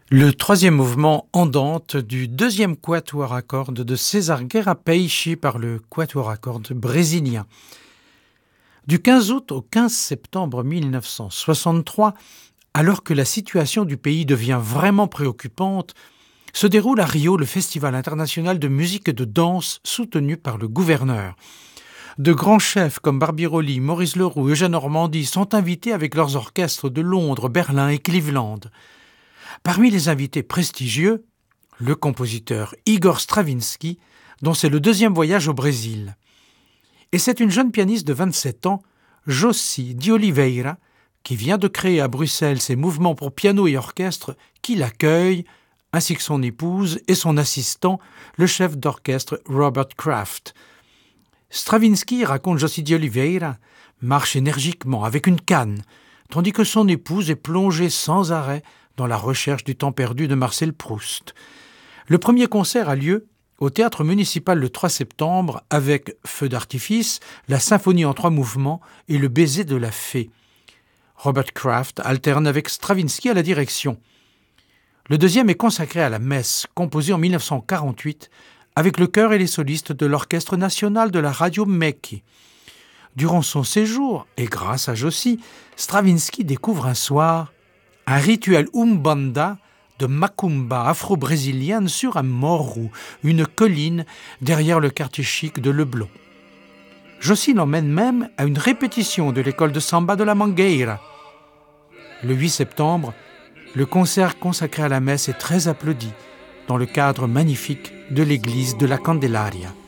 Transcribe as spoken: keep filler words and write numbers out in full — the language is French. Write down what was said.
Le troisième mouvement andante du deuxième quatuor à cordes de César Guerra Peixe par le quatuor à cordes brésilien. Du quinze août au quinze septembre mille neuf cent soixante-trois, alors que la situation du pays devient vraiment préoccupante, se déroule à Rio le Festival international de musique et de danse soutenu par le gouverneur. De grands chefs comme Barbirolli, Maurice Leroux, Eugène Normandie sont invités avec leurs orchestres de Londres, Berlin et Cleveland. Parmi les invités prestigieux, le compositeur Igor Stravinsky, dont c'est le deuxième voyage au Brésil. Et c'est une jeune pianiste de vingt-sept ans, Jocy de Oliveira, qui vient de créer à Bruxelles ses mouvements pour piano et orchestre, qui l'accueille, ainsi que son épouse et son assistant, le chef d'orchestre Robert Kraft. Stravinsky, raconte Jocy de Oliveira, marche énergiquement avec une canne, tandis que son épouse est plongée sans arrêt dans la recherche du temps perdu de Marcel Proust. Le premier concert a lieu au théâtre municipal le trois septembre avec Feu d'artifice, la symphonie en trois mouvements et le baiser de la fée. Robert Kraft alterne avec Stravinsky à la direction. Le deuxième est consacré à la messe, composée en mille neuf cent quarante-huit avec le chœur et les solistes de l'Orchestre national de la radio Mecchi. Durant son séjour, et grâce à Jocy, Stravinsky découvre un soir un rituel umbanda de macumba afro-brésilienne sur un morro, une colline derrière le quartier chic de Leblon. Jocy l'emmène même à une répétition de l'école de samba de la Mangueira. Le huit septembre, le concert consacré à la messe est très applaudi dans le cadre magnifique de l'église de la Candelaria.